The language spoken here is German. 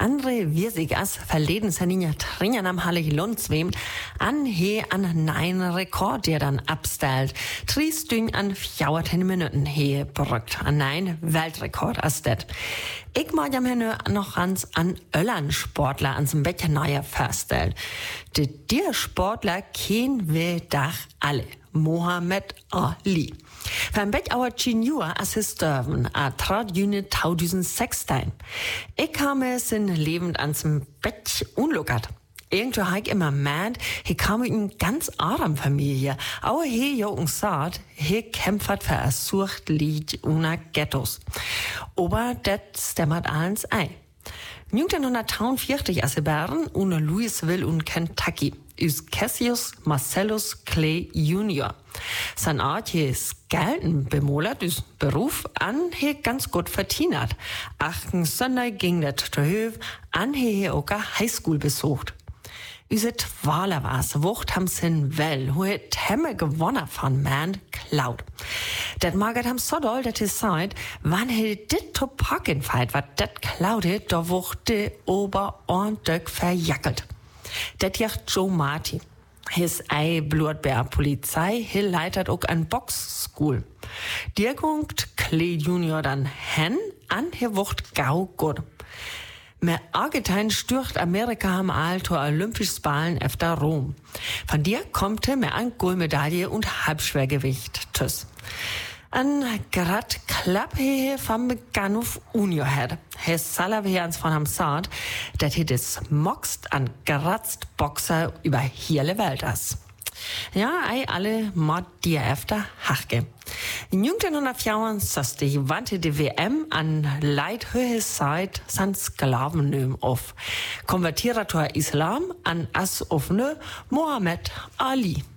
André Wirsig as verleden Saninja Trinjan am Halle Lundswem an he an nein Rekord, der dann abstellt. 3 Stunden an 14 Minuten he berückt. An nein Weltrekord as det. Ich mag ja mir noch ganz an Öllern-Sportler ans Becken neuer feststellen. Der Sportler kennen wir doch alle. Mohammed Ali. Van Beck our Junior assisteren a trad Juni 2016. Ich kam es in lebend ans Beck unluckert. Irgendwo hab ich immer meint, he kam in ganz arm Familie. Aber he jungen sagt, he kämpft für a Sucht liegt una Ghettos. Aber det stemmert alles ein. 1940 als Bern ohne Louisville und Kentucky. Is Cassius Marcellus Clay Jr. Sein Art hier ist gelten bemolert, is Beruf an he ganz gut verdient. 8. Sonntag ging der Höf an he auch Highschool besucht. Üse Twaler war's, Wucht ham sin well, hu het hemme gewonnen von man Cloud. Dat maget ham so doll, dat is seid, wann he dit to packen feit, wat dat Cloud het, da wucht de Ober ordentlich verjackelt. Dat jacht Joe Martin. His ei Blutbär Polizei, he leitet auch an Box-School. Der guckt Clay Junior dann hen, an he wucht gau gut. Mehr Argentin stürcht Amerika am Alter Olympisches Ballen efter Rom. Von dir kommt mehr an Goldmedaille und Halbschwergewicht. Tschüss. An grad klapp he vom Ganuf Unio her. He Salavians von ham Saat, dat he des moxt an gratzt Boxer über hele Welt as. Ja, ei alle mod dir efter hachge. In 1964 wandte die WM an Leithöhe Zeit san Sklavennöm auf. Konvertirator Islam an as offene Mohammed Ali.